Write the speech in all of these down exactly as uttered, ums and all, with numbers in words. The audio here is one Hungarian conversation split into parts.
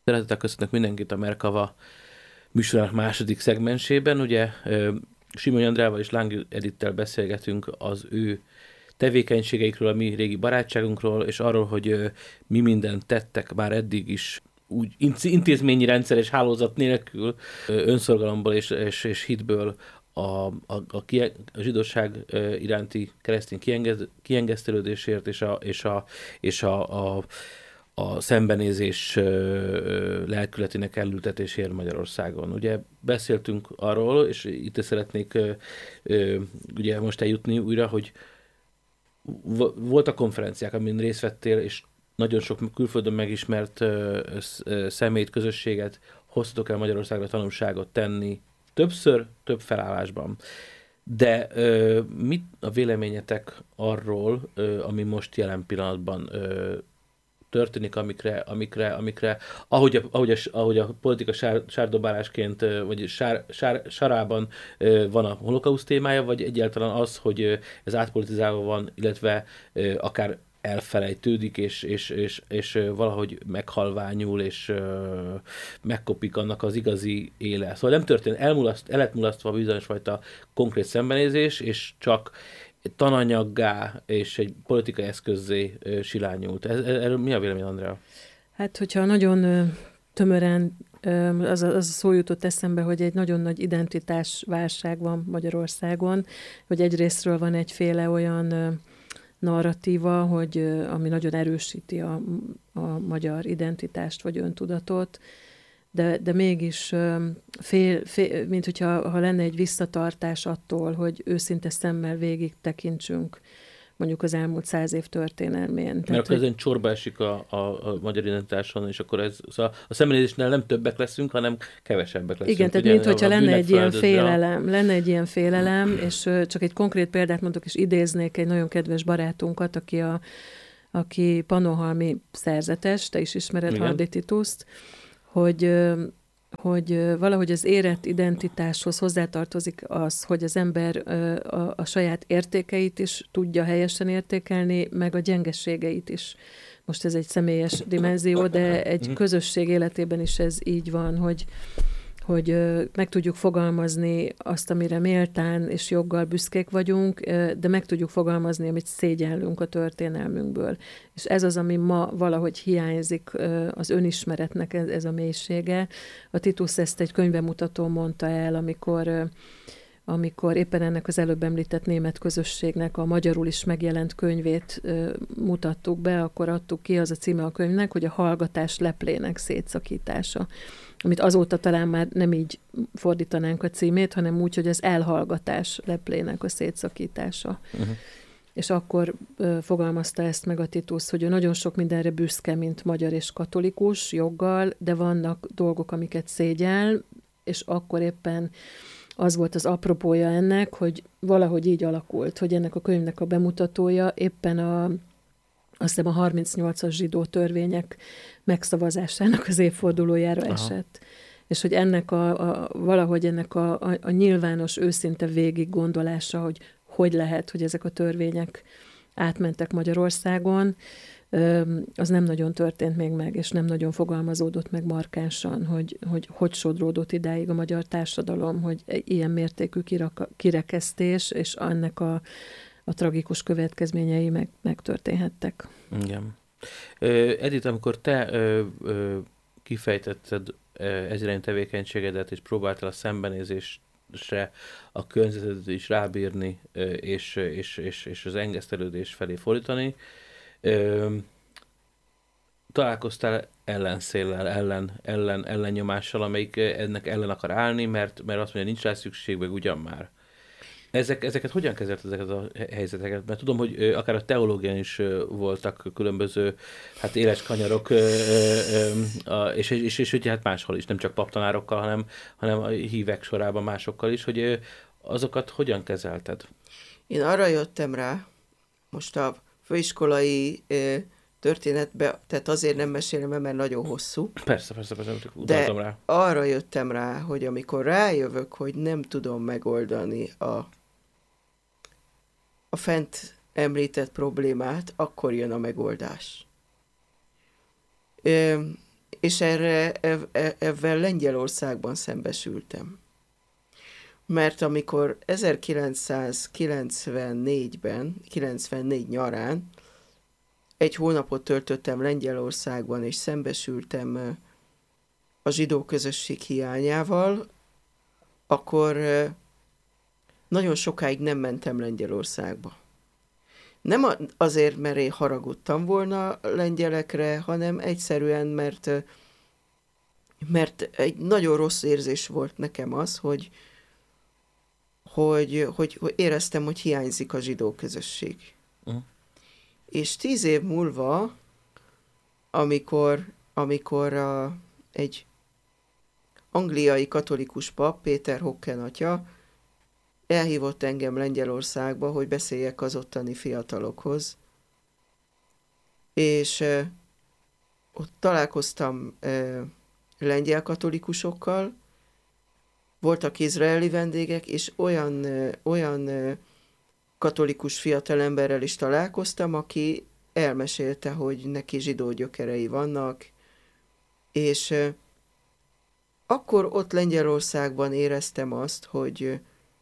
Szeretettel köszöntök mindenkit a Merkava műsorának második szegmensében. Ugye Simony Andrával és Láng Edittel beszélgetünk az ő tevékenységeikről, a mi régi barátságunkról, és arról, hogy mi mindent tettek már eddig is úgy intézményi rendszer és hálózat nélkül, önszorgalomból és, és, és hitből a, a, a, kie, a zsidóság iránti keresztény kienged, kiengesztelődésért és a, és a, és a, a a szembenézés lelkületének elültetésért Magyarországon. Ugye beszéltünk arról, és itt szeretnék ugye most eljutni újra, hogy voltak konferenciák, amin részt vettél, és nagyon sok külföldön megismert személyt, közösséget hoztatok el Magyarországra tanulságot tenni, többször, több felállásban. De mit a véleményetek arról, ami most jelen pillanatban történik, amikre, amikre, amikre ahogy, a, ahogy, a, ahogy a politika sár, sárdobálásként, vagy sár, sár, sarában van a holokauszt témája, vagy egyáltalán az, hogy ez átpolitizálva van, illetve akár elfelejtődik, és, és, és, és valahogy meghalványul, és megkopik annak az igazi éle. Szóval nem történt, elmulaszt, el lett mulasztva bizonyos fajta konkrét szembenézés, és csak tananyaggá és egy politikai eszközzé silányult. Ez, erről mi a vélemény, Andrea? Hát, hogyha nagyon tömören az a, az a szó jutott eszembe, hogy egy nagyon nagy identitásválság van Magyarországon, hogy egyrésztről van egyféle olyan narratíva, hogy ami nagyon erősíti a, a magyar identitást vagy öntudatot, de, de mégis fél, fél, mint hogyha ha lenne egy visszatartás attól, hogy őszinte szemmel végig tekintsünk mondjuk az elmúlt száz év történelmén. Mert Tehát, akkor hogy... ezen csorba esik a, a, a magyar identitáson, és akkor ez, szóval a szemlézésnél nem többek leszünk, hanem kevesebbek leszünk. Igen, tehát ugye, mint hogyha lenne egy ilyen félelem, a... lenne egy ilyen félelem, és csak egy konkrét példát mondok, és idéznék egy nagyon kedves barátunkat, aki, a, aki pannonhalmi szerzetes, te is ismered Hardy Tituszt, hogy, hogy valahogy az érett identitáshoz hozzátartozik az, hogy az ember a, a saját értékeit is tudja helyesen értékelni, meg a gyengeségeit is. Most ez egy személyes dimenzió, de egy közösség életében is ez így van, hogy, hogy meg tudjuk fogalmazni azt, amire méltán és joggal büszkék vagyunk, de meg tudjuk fogalmazni, amit szégyellünk a történelmünkből. És ez az, ami ma valahogy hiányzik az önismeretnek, ez, ez a mélysége. A Titus ezt egy könyvemutatón mondta el, amikor, amikor éppen ennek az előbb említett német közösségnek a magyarul is megjelent könyvét mutattuk be, akkor adtuk ki, az a címe a könyvnek, hogy a hallgatás leplének szétszakítása, amit azóta talán már nem így fordítanánk a címét, hanem úgy, hogy az elhallgatás leplének a szétszakítása. Uh-huh. És akkor ö, fogalmazta ezt meg a Titus, hogy ő nagyon sok mindenre büszke, mint magyar és katolikus, joggal, de vannak dolgok, amiket szégyel, és akkor éppen az volt az apropója ennek, hogy valahogy így alakult, hogy ennek a könyvnek a bemutatója éppen a azt hiszem a harmincnyolcas zsidó törvények megszavazásának az évfordulójára Aha. esett. És hogy ennek a, a valahogy ennek a, a, a nyilvános, őszinte végig gondolása, hogy hogy lehet, hogy ezek a törvények átmentek Magyarországon, az nem nagyon történt még meg, és nem nagyon fogalmazódott meg markánsan, hogy hogy, hogy sodródott idáig a magyar társadalom, hogy ilyen mértékű kiraka, kirekesztés, és ennek a a tragikus következményei meg, megtörténhettek. Igen. Edith, amikor te ö, ö, kifejtetted ez irányú tevékenységedet, és próbáltál a szembenézésre a környezetet is rábírni, és, és, és, és az engesztelődés felé fordítani, ö, találkoztál ellenszéllel, ellen, ellen, ellennyomással, amelyik ennek ellen akar állni, mert, mert azt mondja, nincs rá szükség, meg ugyan már. Ezek, ezeket hogyan kezelt ezeket a helyzeteket? Mert tudom, hogy akár a teológián is voltak különböző hát éles kanyarok, és, és, és, és hát máshol is, nem csak paptanárokkal, hanem, hanem a hívek sorában másokkal is, hogy azokat hogyan kezelted? Én arra jöttem rá, most a főiskolai történetbe, tehát azért nem mesélem el, mert nagyon hosszú. Persze, persze, persze, utaltam rá. Arra jöttem rá, hogy amikor rájövök, hogy nem tudom megoldani a a fent említett problémát, akkor jön a megoldás. és erre, ev, ezzel Lengyelországban szembesültem. Mert amikor ezerkilencszázkilencvennégyben, kilencvennégy nyarán egy hónapot töltöttem Lengyelországban, és szembesültem a zsidó közösség hiányával, akkor nagyon sokáig nem mentem Lengyelországba. Nem azért, mert én haragudtam volna lengyelekre, hanem egyszerűen, mert, mert egy nagyon rossz érzés volt nekem az, hogy, hogy, hogy, hogy éreztem, hogy hiányzik a zsidó közösség. Uh-huh. És tíz év múlva, amikor, amikor a, egy angliai katolikus pap, Péter Hocken atya, elhívott engem Lengyelországba, hogy beszéljek az ottani fiatalokhoz. És eh, ott találkoztam eh, lengyel katolikusokkal, voltak izraeli vendégek, és olyan, eh, olyan eh, katolikus fiatalemberrel is találkoztam, aki elmesélte, hogy neki zsidó gyökerei vannak, és eh, akkor ott Lengyelországban éreztem azt, hogy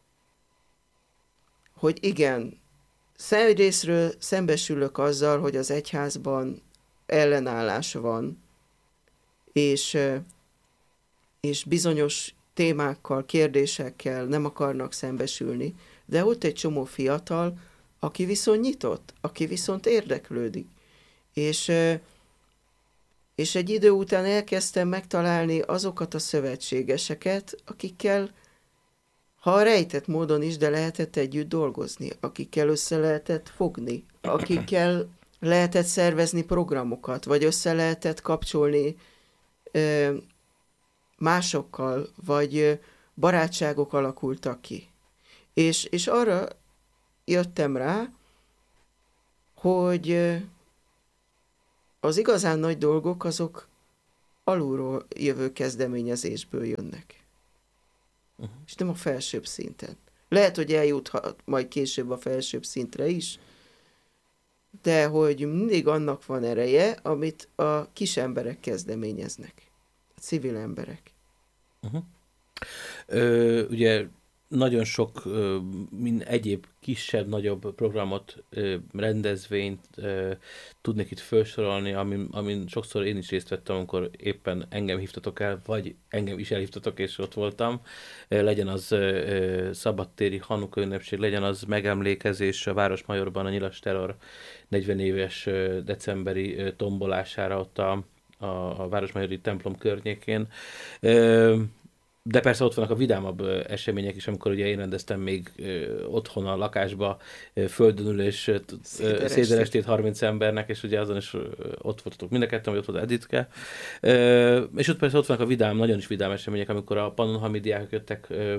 hogy igen, részről szembesülök azzal, hogy az egyházban ellenállás van, és, és bizonyos témákkal, kérdésekkel nem akarnak szembesülni, de ott egy csomó fiatal, aki viszont nyitott, aki viszont érdeklődik. És, és egy idő után elkezdtem megtalálni azokat a szövetségeseket, akikkel ha rejtett módon is, de lehetett együtt dolgozni, akikkel össze lehetett fogni, akikkel lehetett szervezni programokat, vagy össze lehetett kapcsolni ö, másokkal, vagy ö, barátságok alakultak ki. És, és arra jöttem rá, hogy ö, az igazán nagy dolgok azok alulról jövő kezdeményezésből jönnek. Uh-huh. És nem a felsőbb szinten. Lehet, hogy eljuthat majd később a felsőbb szintre is, de hogy mindig annak van ereje, amit a kis emberek kezdeményeznek. A civil emberek. Uh-huh. Ö, ugye nagyon sok ö, min egyéb kisebb, nagyobb programot, ö, rendezvényt ö, tudnék itt felsorolni, amin, amin sokszor én is részt vettem, amikor éppen engem hívtatok el, vagy engem is elhívtatok, és ott voltam. Ö, legyen az ö, szabadtéri Hanuka ünnepség, legyen az megemlékezés a Városmajorban a nyilas terror negyven éves ö, decemberi ö, tombolására ott a, a, a Városmajori templom környékén. Ö, De persze ott vannak a vidámabb események is, amikor ugye én rendeztem még ö, otthon a lakásba ö, földönülés széderestét harminc embernek, és ugye azon is ö, ott voltatok mind a ketten, vagy ott volt Editke. Ö, és ott persze ott vannak a vidám, nagyon is vidám események, amikor a pannonhalmi diákok jöttek ö,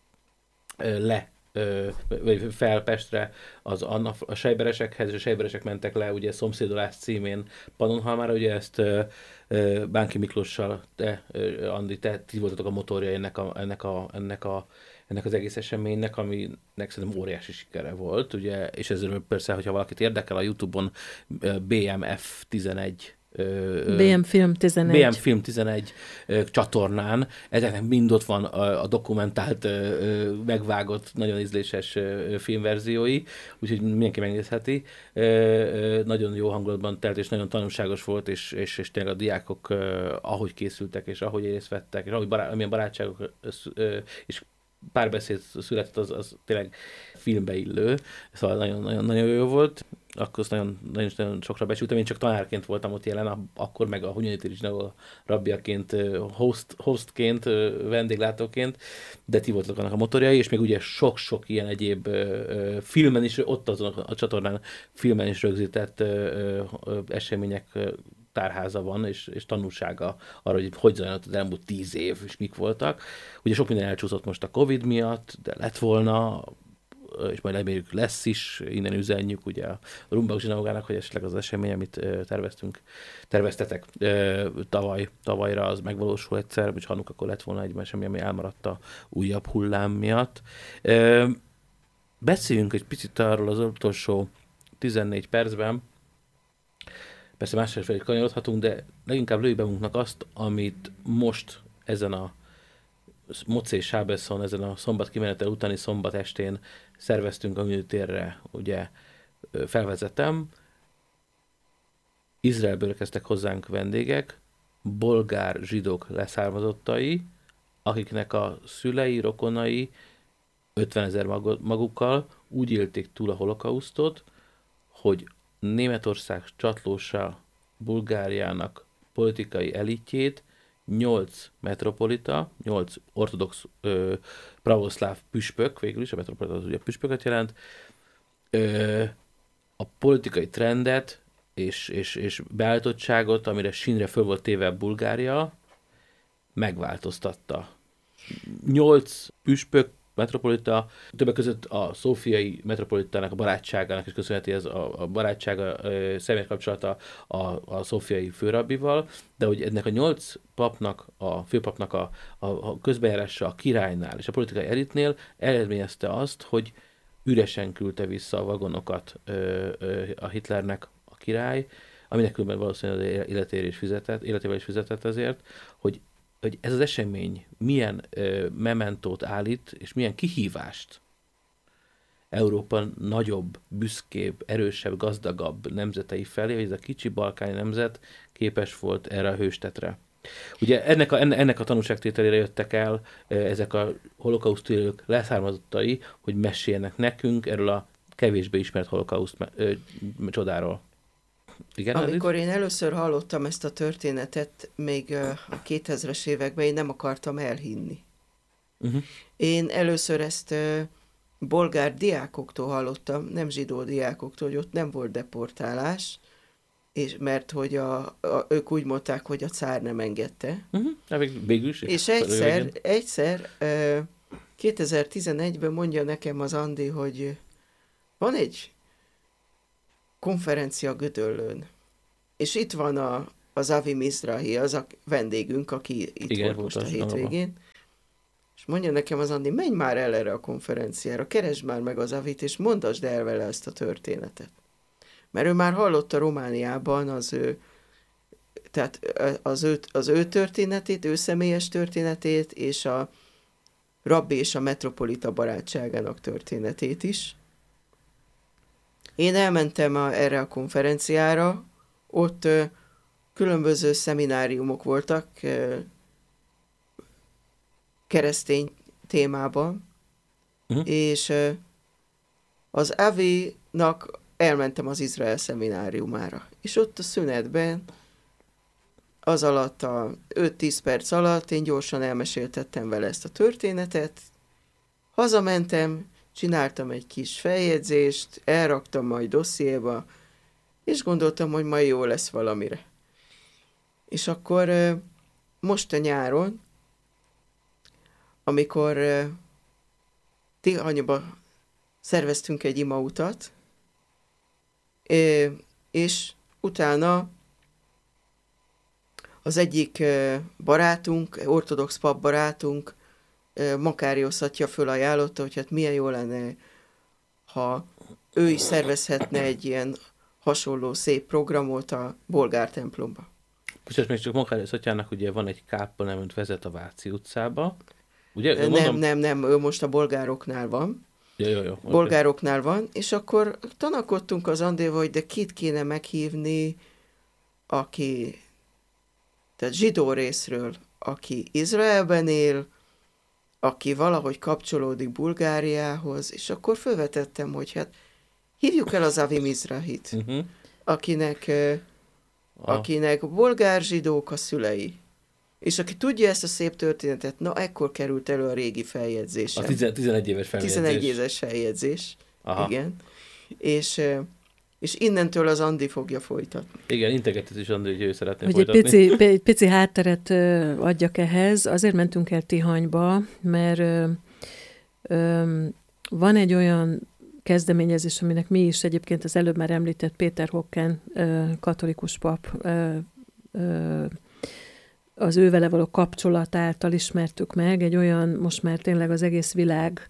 ö, le, ö, vagy fel Pestre az, a, a sejberesekhez, és a sejberesek mentek le ugye szomszédolás címén Pannonhalmára, ugye ezt ö, Bánki Miklóssal, te, Andi, te ti voltatok a motorja ennek, a, ennek, a, ennek, a, ennek az egész eseménynek, aminek szerintem óriási sikere volt, ugye, és ezzel persze, hogyha valakit érdekel a YouTube-on bé em ef tizenegy bé em Film tizenegy. bé em Film tizenegy csatornán, ezeknek mind ott van a, a dokumentált, megvágott, nagyon ízléses filmverziói, úgyhogy mindenki megnézheti. Nagyon jó hangulatban telt, és nagyon tanulságos volt, és, és, és tényleg a diákok ahogy készültek, és ahogy részt vettek, és ahogy bará, amilyen barátságok és párbeszéd született, az, az tényleg filmbe illő, szóval nagyon, nagyon, nagyon jó volt. Akkor azt nagyon, nagyon, nagyon sokra becsültem, én csak tanárként voltam ott jelen, akkor meg a Hunyadi Zsinagóga rabbiaként, host, hostként, vendéglátóként, de ti voltatok annak a motorjai, és még ugye sok-sok ilyen egyéb filmen is, ott azon a csatornán filmen is rögzített események tárháza van, és, és tanulsága arra, hogy hogy zajlott az elmúlt tíz év, és mik voltak. Ugye sok minden elcsúszott most a Covid miatt, de lett volna, és majd reméljük lesz is, innen üzenjük ugye a Rumbak Zsinagógának, hogy esetleg az esemény, amit terveztünk, terveztetek tavaly, tavalyra, az megvalósul egyszer, vagy Hanukakor lett volna egy esemény, ami elmaradt a újabb hullám miatt. Beszéljünk egy picit arról az utolsó tizennégy percben, persze másra felé kanyarodhatunk, de leginkább lőjük be magunknak azt, amit most ezen a Mocé Sábeszon, ezen a szombat kimenetel utáni szombat estén szerveztünk a műtérre, ugye felvezetem. Izraelből érkeztek hozzánk vendégek, bolgár zsidók leszármazottai, akiknek a szülei, rokonai ötvenezer magukkal úgy élték túl a holokausztot, hogy Németország csatlósa Bulgáriának politikai elitjét nyolc metropolita, nyolc ortodox ö, pravoszláv püspök, végül is a metropolita az ugye püspököt jelent, ö, a politikai trendet és, és, és beállítottságot, amire sínre föl volt téve Bulgária, megváltoztatta. Nyolc püspök, metropolita, többek között a szófiai metropolitának a barátságának is köszönheti ez a, a barátsága, a személyes kapcsolata a, a szófiai főrabbival, de hogy ennek a nyolc papnak, a főpapnak a, a, a közbenjárása a királynál és a politikai elitnél eredményezte azt, hogy üresen küldte vissza a vagonokat ö, ö, a Hitlernek a király, aminek különben valószínűleg életével is fizetett, életével is fizetett azért, hogy hogy ez az esemény milyen ö, mementót állít, és milyen kihívást Európa nagyobb, büszkébb, erősebb, gazdagabb nemzetei felé, hogy ez a kicsi balkáni nemzet képes volt erre a hőstetre. Ugye ennek a, ennek a tanúságtételére jöttek el ezek a holokauszt élők leszármazottai, hogy meséljenek nekünk erről a kevésbé ismert holokauszt ö, csodáról. Igen, amikor én először hallottam ezt a történetet, még a kétezres években én nem akartam elhinni. Uh-huh. Én először ezt bolgár diákoktól hallottam, nem zsidó diákoktól, hogy ott nem volt deportálás, és mert hogy a, a, ők úgy mondták, hogy a cár nem engedte. Uh-huh. Végül is. És egyszer, egyszer kétezer-tizenegyben mondja nekem az Andi, hogy van egy konferencia Gödöllőn. És itt van a, az Avi Mizrahi, az a vendégünk, aki itt igen, volt most a hétvégén. És mondja nekem az Andi, menj már el erre a konferenciára, keresd már meg az Avit, és mondasd el vele ezt a történetet. Mert ő már hallotta Romániában az ő, tehát az ő, az ő történetét, ő személyes történetét, és a rabbi és a metropolita barátságának történetét is. Én elmentem a, erre a konferenciára, ott ö, különböző szemináriumok voltak ö, keresztény témában, uh-huh. és ö, az Avi-nak elmentem az Izrael szemináriumára. És ott a szünetben, az alatt a öt-tíz perc alatt én gyorsan elmeséltettem vele ezt a történetet, hazamentem, csináltam egy kis feljegyzést, elraktam majd dossziéba, és gondoltam, hogy majd jó lesz valamire. És akkor most a nyáron, amikor Tihanyba szerveztünk egy imautat, és utána az egyik barátunk, ortodox pap barátunk, Makáriosz atya fölajánlotta, hogy hát milyen jó lenne, ha ő is szervezhetne egy ilyen hasonló szép programot a bolgár templomba. Most még csak Makáriosz atyának ugye van egy kápolna, amit vezet a Váci utcába. Ugye? Nem, mondom... nem, nem, ő most a bolgároknál van. Ja, jó, jó. Bolgároknál okay. van, és akkor tanakodtunk az Andéval, hogy de kit kéne meghívni, aki, tehát zsidó részről, aki Izraelben él, aki valahogy kapcsolódik Bulgáriához, és akkor felvetettem, hogy hát hívjuk el az Avi Mizrahit, uh-huh. akinek, uh, ah. akinek bolgár zsidók a szülei. És aki tudja ezt a szép történetet, na ekkor került elő a régi feljegyzésem. A tizenegy éves feljegyzés. tizenegy éves feljegyzés, aha. igen. És, uh, és innentől az Andi fogja folytatni. Igen, integetett is Andi, hogy ő szeretné hogy folytatni. Egy pici, egy pici hátteret uh, adjak ehhez. Azért mentünk el Tihanyba, mert uh, um, van egy olyan kezdeményezés, aminek mi is egyébként az előbb már említett Péter Hocken uh, katolikus pap uh, uh, az ő vele való kapcsolat által ismertük meg, egy olyan, most már tényleg az egész világ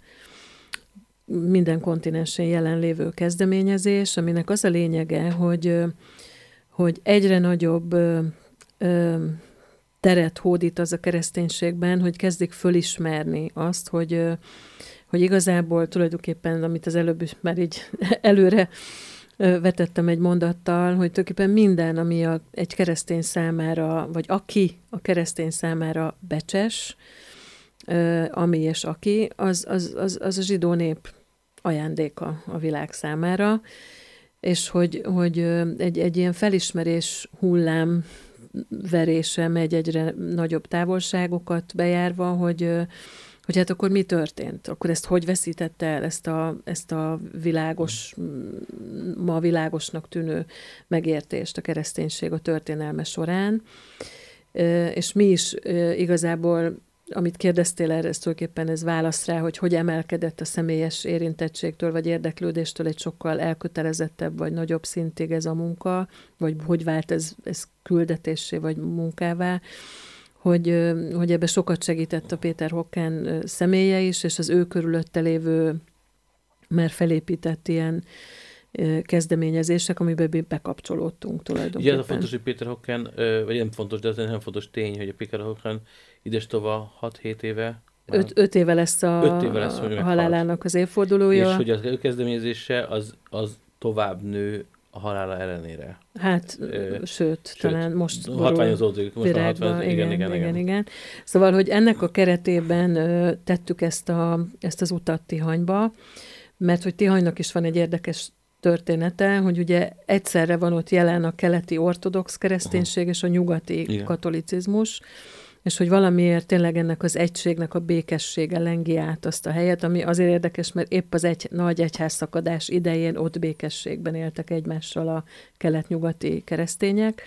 minden kontinensen jelenlévő kezdeményezés, aminek az a lényege, hogy, hogy egyre nagyobb ö, ö, teret hódít az a kereszténységben, hogy kezdik fölismerni azt, hogy, ö, hogy igazából tulajdonképpen, amit az előbb is már így előre ö, vetettem egy mondattal, hogy tulajdonképpen minden, ami a, egy keresztény számára, vagy aki a keresztény számára becses, ö, ami és aki, az, az, az, az a zsidó nép ajándéka a világ számára, és hogy, hogy egy, egy ilyen felismerés hullám verése megy egyre nagyobb távolságokat bejárva, hogy, hogy hát akkor mi történt? Akkor ezt hogy veszítette el, ezt a, ezt a világos, ma világosnak tűnő megértést a kereszténység a történelme során? És mi is igazából, amit kérdeztél erre, ez tulajdonképpen ez válasz rá, hogy hogy emelkedett a személyes érintettségtől, vagy érdeklődéstől egy sokkal elkötelezettebb, vagy nagyobb szintig ez a munka, vagy hogy vált ez, ez küldetésé, vagy munkává, hogy, hogy ebbe sokat segített a Péter Hocken személye is, és az ő körülötte lévő már felépített ilyen kezdeményezések, amiben bekapcsolódtunk tulajdonképpen. Ugye ez a fontos, hogy Péter Hocken, vagy nem fontos, de ez nem fontos tény, hogy a Péter Hocken idestova hat-hét éve Öt, öt éve lesz a, öt éve lesz, a halálának az évfordulója. És hogy az ő kezdeményezése az, az tovább nő a halála ellenére. Hát, Ö, sőt, sőt, talán most hatványozódik. Most virágba, hatványozódik. Igen, igen, igen, igen, igen. Szóval, hogy ennek a keretében ö, tettük ezt, a, ezt az utat Tihanyba, mert hogy Tihanynak is van egy érdekes története, hogy ugye egyszerre van ott jelen a keleti ortodox kereszténység és a nyugati igen. katolicizmus, és hogy valamiért tényleg ennek az egységnek a békessége lengi át azt a helyet, ami azért érdekes, mert épp az egy nagy egyházszakadás idején ott békességben éltek egymással a kelet-nyugati keresztények.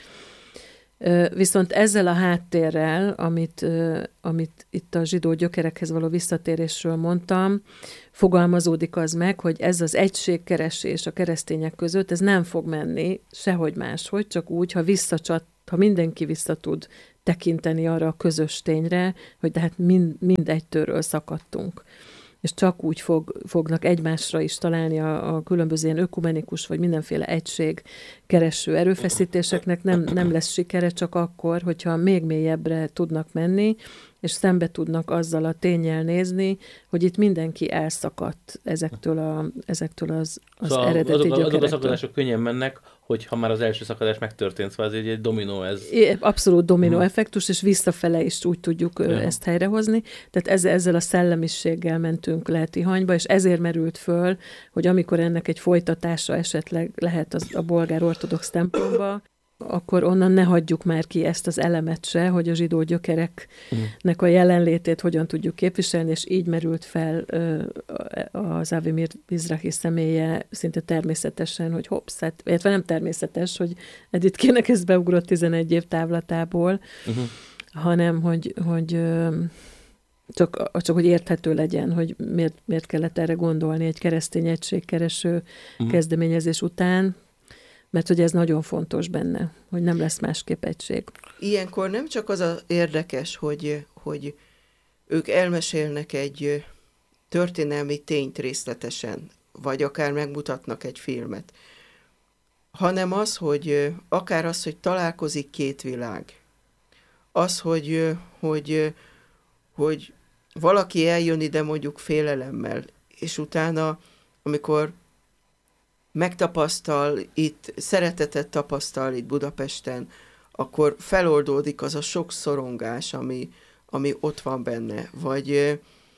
Viszont ezzel a háttérrel, amit, amit itt a zsidó gyökerekhez való visszatérésről mondtam, fogalmazódik az meg, hogy ez az egységkeresés a keresztények között, ez nem fog menni sehogy máshogy, csak úgy, ha visszacsat, ha mindenki vissza tud tekinteni arra a közös tényre, hogy de hát mind, mind egytőről szakadtunk. És csak úgy fog, fognak egymásra is találni a, a különböző ilyen ökumenikus, vagy mindenféle egység kereső erőfeszítéseknek nem, nem lesz sikere csak akkor, hogyha még mélyebbre tudnak menni, és szembe tudnak azzal a ténnyel nézni, hogy itt mindenki elszakadt ezektől, a, ezektől az, az szóval eredeti azok, gyökerektől. Azok a szakadások könnyen mennek, hogyha már az első szakadás megtörtént, szóval ez egy dominó ez. Abszolút dominó hmm. effektus, és visszafele is úgy tudjuk ja. ezt helyrehozni. Tehát ezzel, ezzel a szellemiséggel mentünk le Tihanyba, és ezért merült föl, hogy amikor ennek egy folytatása esetleg lehet az, a bolgár ortodox templomba, akkor onnan ne hagyjuk már ki ezt az elemet se, hogy a zsidó gyökereknek a jelenlétét hogyan tudjuk képviselni, és így merült fel az Avimir Mizrahi személye szinte természetesen, hogy hopsz, hát, illetve nem természetes, hogy Editkének ez beugrott tizenegy év távlatából, uh-huh. hanem hogy, hogy csak, csak hogy érthető legyen, hogy miért, miért kellett erre gondolni egy keresztény egységkereső uh-huh. kezdeményezés után, mert hogy ez nagyon fontos benne, hogy nem lesz másképp egység. Ilyenkor nem csak az a érdekes, hogy, hogy ők elmesélnek egy történelmi tényt részletesen, vagy akár megmutatnak egy filmet, hanem az, hogy akár az, hogy találkozik két világ. Az, hogy, hogy, hogy valaki eljön ide mondjuk félelemmel, és utána, amikor megtapasztal itt, szeretetet tapasztal itt Budapesten, akkor feloldódik az a sok szorongás, ami, ami ott van benne. Vagy,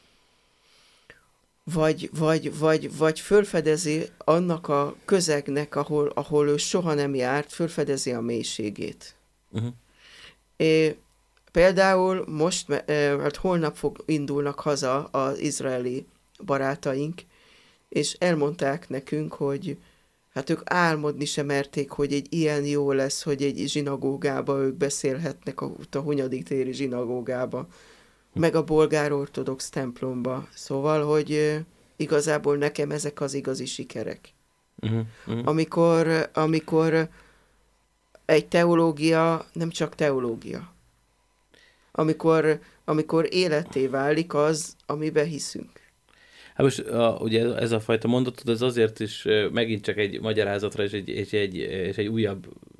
vagy, vagy, vagy, vagy fölfedezi annak a közegnek, ahol, ahol ő soha nem járt, fölfedezi a mélységét. Uh-huh. É, például most, hát holnap fog, indulnak haza az izraeli barátaink, és elmondták nekünk, hogy hát ők álmodni sem merték, hogy egy ilyen jó lesz, hogy egy zsinagógába ők beszélhetnek a, a Hunyadik téri zsinagógába, meg a bolgár ortodox templomba. Szóval, hogy igazából nekem ezek az igazi sikerek. Uh-huh, uh-huh. Amikor, amikor egy teológia nem csak teológia. Amikor, amikor életé válik az, amiben hiszünk. Hát most a, ugye ez a fajta mondatod, ez azért is megint csak egy magyarázatra és egy, és egy, és egy újabb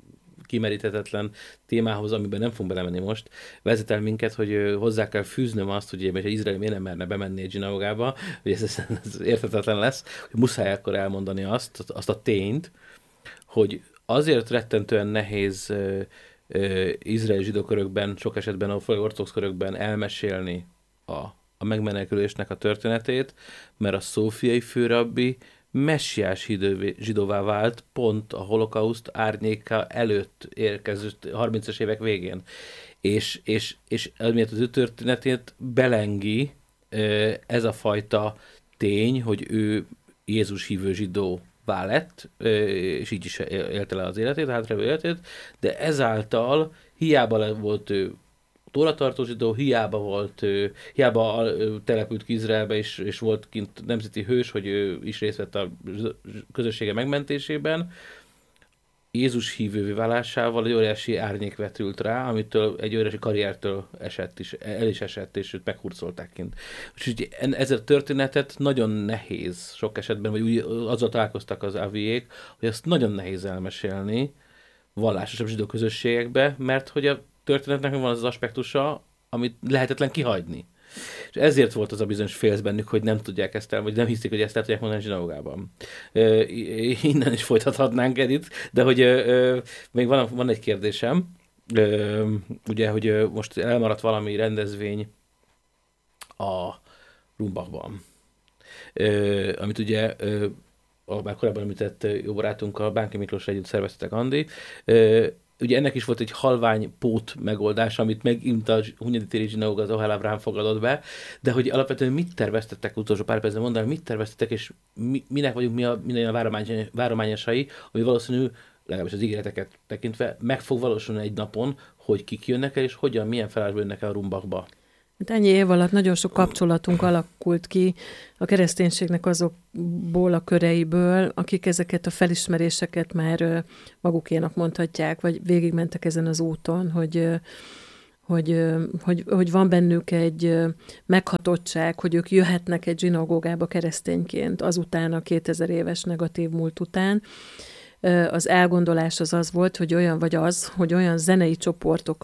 kimeríthetetlen témához, amiben nem fogunk belemenni most, vezet el minket, hogy hozzá kell fűznöm azt, hogy hogy Izrael miért nem merne bemenni egy zsinagógába, hogy ez, ez, ez érthetetlen lesz, hogy muszáj akkor elmondani azt, azt a tényt, hogy azért rettentően nehéz uh, uh, izraeli zsidó körökben, sok esetben a ortodox körökben elmesélni a, a megmenekülésnek a történetét, mert a szófiai főrabbi messiás zsidóvá vált pont a holokauszt árnyéka előtt érkező harmincas évek végén. És, és, és miatt az ő történetét belengi ez a fajta tény, hogy ő Jézus hívő zsidóvá lett, és így is élte le az életét, hátralévő életét, de ezáltal hiába volt ő tóratartó zsidó, hiába volt, hiába települt ki Izraelbe, és, és volt kint nemzeti hős, hogy ő is részt vett a közössége megmentésében, Jézus hívővé válásával egy óriási árnyék vetült rá, amitől egy óriási karriertől esett is, el is esett, és őt meghurcolták kint. Úgyhogy ezzel a történetet nagyon nehéz sok esetben, vagy úgy azzal találkoztak az aviék, hogy ezt nagyon nehéz elmesélni vallásosabb zsidó közösségekbe, mert hogy a történetnek van az, az aspektusa, amit lehetetlen kihagyni. És ezért volt az a bizonyos félsz bennük, hogy nem tudják ezt el, vagy nem hiszik, hogy ezt el tudják mondani a zsinagógában. E, innen is folytathatnánk, Edith, de hogy e, még van, van egy kérdésem, e, ugye, hogy most elmaradt valami rendezvény a Rumbachban, e, amit ugye e, a már korábban említett jó barátunkkal, Bánki Miklósra együtt szerveztetek, Andi. E, ugye ennek is volt egy halvány pót megoldás, amit megint a Hunyadi téri zsinagóga, az Ohel Ábrahám fogadott be, de hogy alapvetően mit terveztetek, utolsó pár percben mondani, mit terveztetek, és mi, minek vagyunk mi a, minden a váromány, várományosai, ami valószínű, legalábbis az ígéreteket tekintve, meg fog valósulni egy napon, hogy kik jönnek el, és hogyan, milyen felállásban jönnek el a Rumbachba. Hát ennyi év alatt nagyon sok kapcsolatunk alakult ki a kereszténységnek azokból a köreiből, akik ezeket a felismeréseket már magukénak mondhatják, vagy végigmentek ezen az úton, hogy, hogy, hogy, hogy van bennük egy meghatottság, hogy ők jöhetnek egy zsinagógába keresztényként azután a kétezer éves negatív múlt után. Az elgondolás az az volt, hogy olyan vagy az, hogy olyan zenei csoportok